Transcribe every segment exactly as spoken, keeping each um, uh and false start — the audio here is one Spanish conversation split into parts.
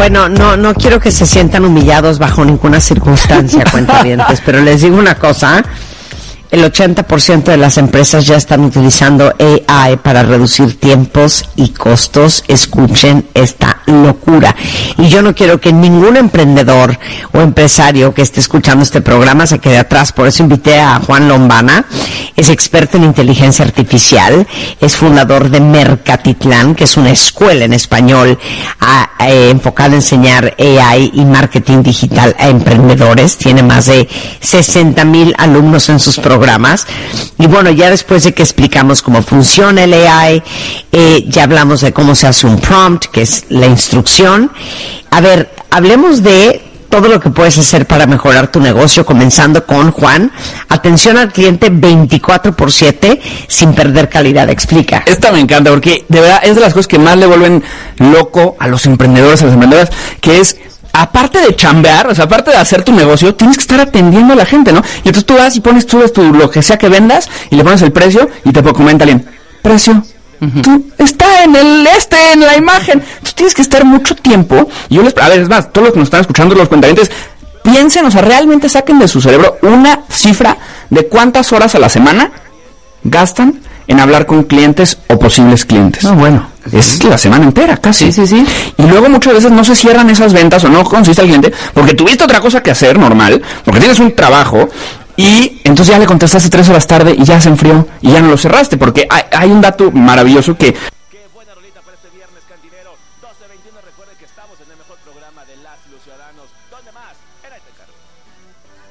Bueno, no, no quiero que se sientan humillados bajo ninguna circunstancia, cuentavientes, pero les digo una cosa. El ochenta por ciento de las empresas ya están utilizando A I para reducir tiempos y costos. Escuchen esta locura. Y yo no quiero que ningún emprendedor o empresario que esté escuchando este programa se quede atrás. Por eso invité a Juan Lombana. Es experto en inteligencia artificial. Es fundador de Mercatitlán, que es una escuela en español a, a, enfocada a enseñar A I y marketing digital a emprendedores. Tiene más de sesenta mil alumnos en sus programas. Programas. Y bueno, ya después de que explicamos cómo funciona el A I, eh, ya hablamos de cómo se hace un prompt, que es la instrucción. A ver, hablemos de todo lo que puedes hacer para mejorar tu negocio, comenzando con Juan. Atención al cliente veinticuatro por siete sin perder calidad. Explica. Esta me encanta porque de verdad es de las cosas que más le vuelven loco a los emprendedores, a las emprendedoras, que es aparte de chambear, o sea, aparte de hacer tu negocio, tienes que estar atendiendo a la gente, ¿no? Y entonces tú vas y pones, subes tu, lo que sea que vendas, y le pones el precio, y te comenta alguien, precio, uh-huh. Tú, está en el este, en la imagen. Entonces tienes que estar mucho tiempo, y yo les, a ver, es más, todos los que nos están escuchando, los cuentavientes, piensen, o sea, realmente saquen de su cerebro una cifra de cuántas horas a la semana gastan en hablar con clientes o posibles clientes. No, bueno. Es la semana entera, casi. Sí, sí, sí. Y luego muchas veces no se cierran esas ventas o no consiste al cliente porque tuviste otra cosa que hacer normal, porque tienes un trabajo y entonces ya le contestaste tres horas tarde y ya se enfrió y ya no lo cerraste, porque hay, hay un dato maravilloso que... Qué buena rolita para este viernes, cantinero. doce veintiuno, recuerden que estamos en el mejor programa de las y los ciudadanos. ¿Dónde más? Era este carro.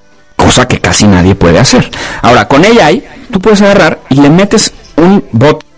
Cosa que casi nadie puede hacer. Ahora, con A I, tú puedes agarrar y le metes un bot